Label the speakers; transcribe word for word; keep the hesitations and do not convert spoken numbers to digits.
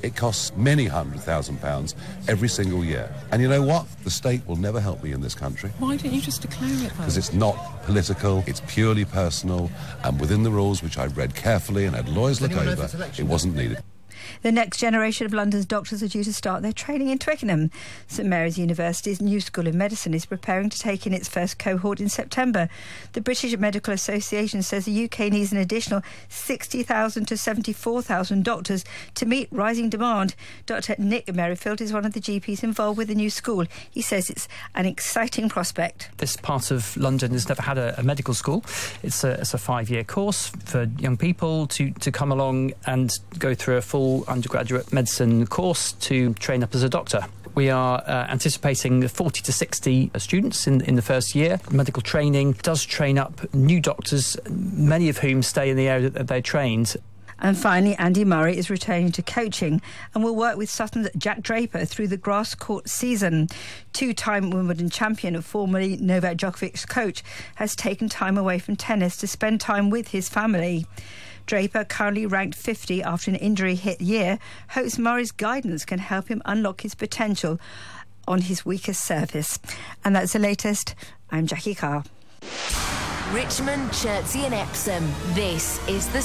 Speaker 1: It costs many hundred thousand pounds every single year. And you know what? The state will never help me in this country.
Speaker 2: Why don't you just declare it, though?
Speaker 1: Because it's not political, it's purely personal, and within the rules, which I read carefully and had lawyers look over, it wasn't needed.
Speaker 3: The next generation of London's doctors are due to start their training in Twickenham. St Mary's University's new School of Medicine is preparing to take in its first cohort in September. The British Medical Association says the U K needs an additional sixty thousand to seventy-four thousand doctors to meet rising demand. Doctor Nick Merrifield is one of the G Ps involved with the new school. He says it's an exciting prospect.
Speaker 4: This part of London has never had a, a medical school. It's a, it's a five-year course for young people to, to come along and go through a full undergraduate medicine course to train up as a doctor. We are uh, anticipating forty to sixty students in, in the first year. Medical training does train up new doctors, many of whom stay in the area that they trained.
Speaker 3: And finally, Andy Murray is returning to coaching and will work with Sutton's Jack Draper through the grass court season. Two-time Wimbledon champion and formerly Novak Djokovic's coach has taken time away from tennis to spend time with his family. Draper, currently ranked fifty after an injury-hit year, hopes Murray's guidance can help him unlock his potential on his weakest surface. And that's the latest. I'm Jackie Carr.
Speaker 5: Richmond, Chertsey and Epsom. This is the